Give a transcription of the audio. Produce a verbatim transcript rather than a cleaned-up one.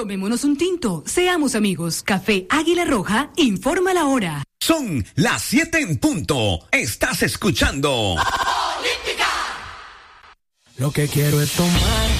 Tomémonos un tinto, seamos amigos. Café Águila Roja, informa la hora. Son las siete en punto. Estás escuchando Olímpica. Lo que quiero es tomar